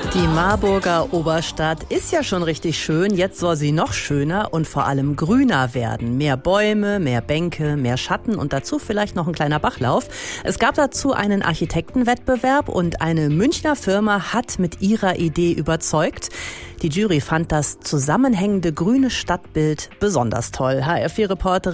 Die Marburger Oberstadt ist ja schon richtig schön. Jetzt soll sie noch schöner und vor allem grüner werden. Mehr Bäume, mehr Bänke, mehr Schatten und dazu vielleicht noch ein kleiner Bachlauf. Es gab dazu einen Architektenwettbewerb und eine Münchner Firma hat mit ihrer Idee überzeugt. Die Jury fand das zusammenhängende grüne Stadtbild besonders toll. HR4-Reporterin